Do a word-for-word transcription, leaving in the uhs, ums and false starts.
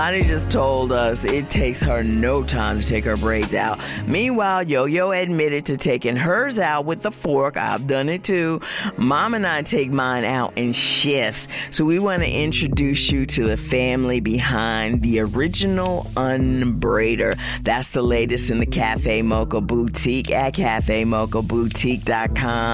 Bonnie just told us it takes her no time to take her braids out. Meanwhile, Yo-Yo admitted to taking hers out with the fork. I've done it too. Mom and I take mine out in shifts. So we want to introduce you to the family behind the original Unbraider. That's the latest in the Cafe Mocha Boutique at cafe mocha boutique dot com.